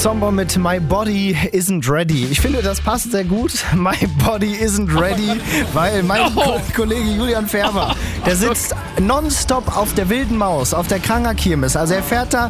Zombo mit My Body Isn't Ready. Ich finde, das passt sehr gut. My Body Isn't Ready, weil mein Kollege Julian Färber, der sitzt nonstop auf der Wilden Maus, auf der Kranger Kirmes. Also er fährt da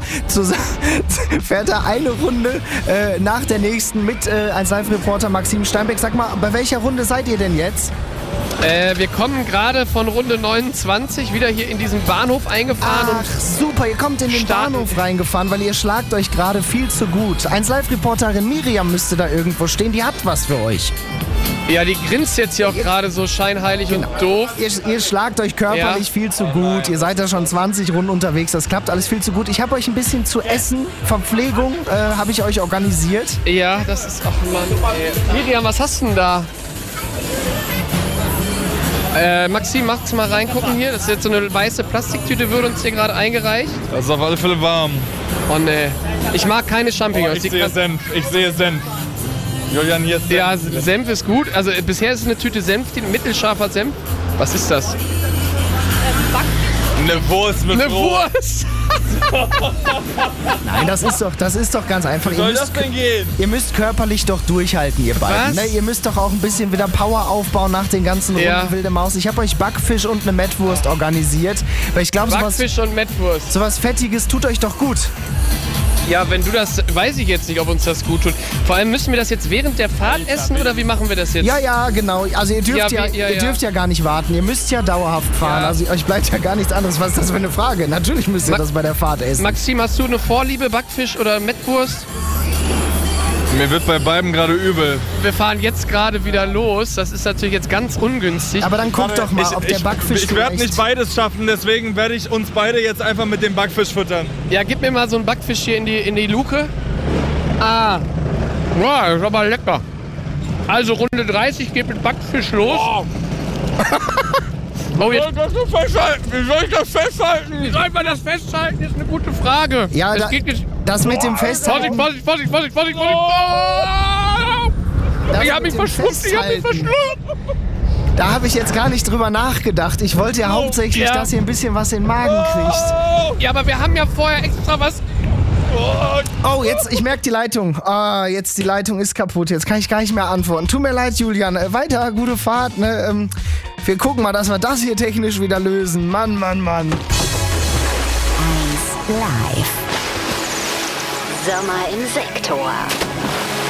eine Runde nach der nächsten mit als Live-Reporter Maxim Steinbeck. Sag mal, bei welcher Runde seid ihr denn jetzt? Wir kommen gerade von Runde 29 wieder hier in diesen Bahnhof eingefahren. Ach, super, ihr kommt in den Bahnhof reingefahren, weil ihr schlagt euch gerade viel zu gut. 1 Live-Reporterin Miriam müsste da irgendwo stehen, die hat was für euch. Ja, die grinst jetzt hier auch gerade so scheinheilig und doof. Ihr schlagt euch körperlich viel zu gut. Ihr seid da schon 20 Runden unterwegs. Das klappt alles viel zu gut. Ich habe euch ein bisschen zu essen, Verpflegung habe ich euch organisiert. Ja, das ist... Ach Mann, ey. Miriam, was hast du denn da? Maxim, magst du mal reingucken hier? Das ist jetzt so eine weiße Plastiktüte, wird uns hier gerade eingereicht. Das ist auf alle Fälle warm. Oh ne, ich mag keine Champignons. Ich sehe Senf. Julian, hier ist Senf. Ja, Senf ist gut. Also bisher ist es eine Tüte Senf, mittelscharfer Senf. Was ist das? Eine Wurst mit Eine Brot. Wurst! Nein, das ist doch ganz einfach. Wie soll das denn gehen? Ihr müsst körperlich doch durchhalten, ihr beiden. Ne? Ihr müsst doch auch ein bisschen wieder Power aufbauen nach den ganzen Runden Wilde Maus. Ich habe euch Backfisch und eine Mettwurst organisiert. Weil ich glaube, Backfisch und Mettwurst. Sowas Fettiges tut euch doch gut. Ja, wenn du das... Weiß ich jetzt nicht, ob uns das gut tut. Vor allem müssen wir das jetzt während der Fahrt essen oder wie machen wir das jetzt? Ja, genau. Also ihr dürft ja gar nicht warten. Ihr müsst ja dauerhaft fahren. Ja. Also euch bleibt ja gar nichts anderes. Was ist das für eine Frage? Natürlich müsst ihr das bei der Fahrt essen. Maxim, hast du eine Vorliebe, Backfisch oder Mettwurst? Mir wird bei beiden gerade übel. Wir fahren jetzt gerade wieder los. Das ist natürlich jetzt ganz ungünstig. Aber dann guck doch mal, ob der Backfisch... Ich werde nicht beides schaffen, deswegen werde ich uns beide jetzt einfach mit dem Backfisch füttern. Ja, gib mir mal so einen Backfisch hier in die Luke. Ah, ja, ist aber lecker. Also Runde 30 geht mit Backfisch los. Oh, Wie soll ich das so festhalten? Wie soll ich das festhalten? Wie soll man das festhalten? Ist eine gute Frage. Ja, das mit dem Festhalten... Vorsicht! Ich hab mich verschluckt, Da habe ich jetzt gar nicht drüber nachgedacht. Ich wollte ja hauptsächlich, dass ihr ein bisschen was in den Magen kriegt. Ja, aber wir haben ja vorher extra was... Oh, jetzt, ich merke die Leitung. Jetzt die Leitung ist kaputt. Jetzt kann ich gar nicht mehr antworten. Tut mir leid, Julian. Weiter, gute Fahrt. Ne? Wir gucken mal, dass wir das hier technisch wieder lösen. Mann. 1 Live. Sommer im Sektor.